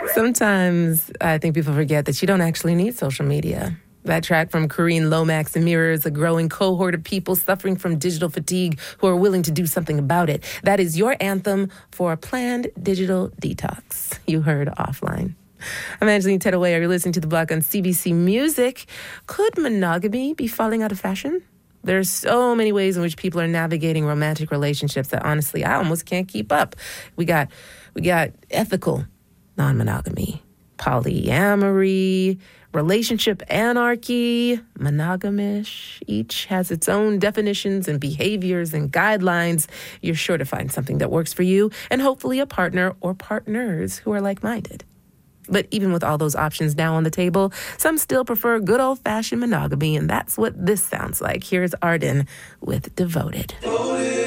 Sometimes I think people forget that you don't actually need social media. That track from Kareen Lomax mirrors a growing cohort of people suffering from digital fatigue who are willing to do something about it. That is your anthem for a planned digital detox. You heard Offline. I'm Angeline Tettaway. You're listening to The Block on CBC Music. Could monogamy be falling out of fashion? There's so many ways in which people are navigating romantic relationships that honestly I almost can't keep up. We got ethical non-monogamy, polyamory, relationship anarchy, monogamish. Each has its own definitions and behaviors and guidelines. You're sure to find something that works for you and hopefully a partner or partners who are like-minded. But even with all those options now on the table, some still prefer good old-fashioned monogamy, and that's what this sounds like. Here's Arden with Devoted.